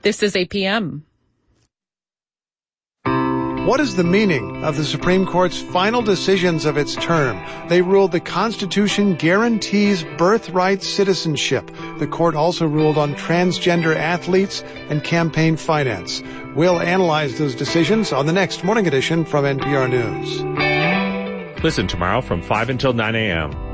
This is APM. What is the meaning of the Supreme Court's final decisions of its term? They ruled the Constitution guarantees birthright citizenship. The court also ruled on transgender athletes and campaign finance. We'll analyze those decisions on the next Morning Edition from NPR News. Listen tomorrow from 5 until 9 a.m.